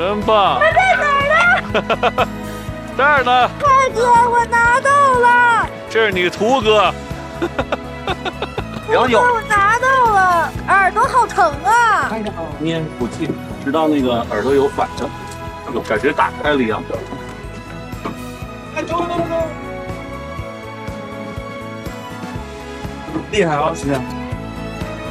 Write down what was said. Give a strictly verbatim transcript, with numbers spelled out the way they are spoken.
真棒！ 它在哪儿呢？ 这儿呢。 快哥，我拿到了。 这是你图哥。 图哥，我拿到了，耳朵好疼啊！ 看一下啊，捏鼓气，直到那个耳朵有反应，有感觉打开了一样。哎，走走走！厉害啊，实际上。